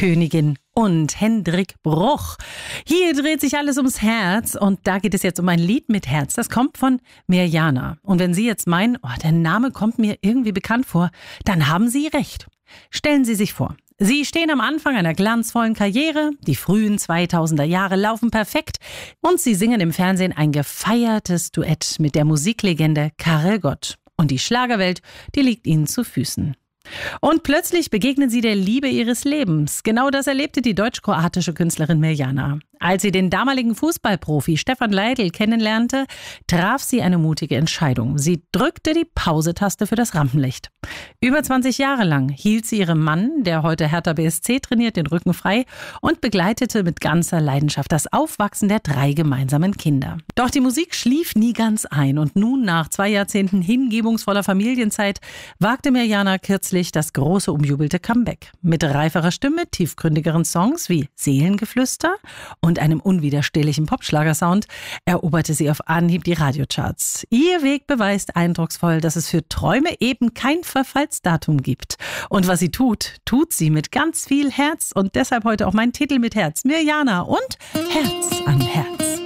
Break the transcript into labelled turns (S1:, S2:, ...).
S1: Königin und Hendrik Bruch. Hier dreht sich alles ums Herz und da geht es jetzt um ein Lied mit Herz. Das kommt von Mirjana. Und wenn Sie jetzt meinen, der Name kommt mir irgendwie bekannt vor, dann haben Sie recht. Stellen Sie sich vor, Sie stehen am Anfang einer glanzvollen Karriere, die frühen 2000er Jahre laufen perfekt und Sie singen im Fernsehen ein gefeiertes Duett mit der Musiklegende Karel Gott. Und die Schlagerwelt, die liegt Ihnen zu Füßen. Und plötzlich begegnen Sie der Liebe Ihres Lebens. Genau das erlebte die deutsch-kroatische Künstlerin Mirjana. Als sie den damaligen Fußballprofi Stefan Leitl kennenlernte, traf sie eine mutige Entscheidung. Sie drückte die Pause-Taste für das Rampenlicht. Über 20 Jahre lang hielt sie ihrem Mann, der heute Hertha BSC trainiert, den Rücken frei und begleitete mit ganzer Leidenschaft das Aufwachsen der 3 gemeinsamen Kinder. Doch die Musik schlief nie ganz ein und nun, nach 2 Jahrzehnten hingebungsvoller Familienzeit, wagte Mirjana kürzlich das große umjubelte Comeback. Mit reiferer Stimme, tiefgründigeren Songs wie Seelengeflüster und einem unwiderstehlichen Popschlagersound eroberte sie auf Anhieb die Radiocharts. Ihr Weg beweist eindrucksvoll, dass es für Träume eben kein Verfallsdatum gibt. Und was sie tut, tut sie mit ganz viel Herz und deshalb heute auch mein Titel mit Herz. Mirjana und Herz an Herz.